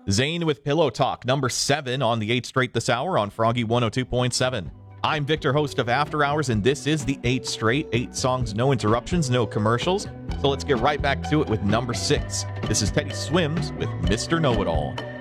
Zane with Pillow Talk, number 7 on the 8th Straight this hour on Froggy 102.7. I'm Victor, host of After Hours, and this is the 8th Straight. 8 songs, no interruptions, no commercials. So let's get right back to it with number 6. This is Teddy Swims with Mr. Know-It-All.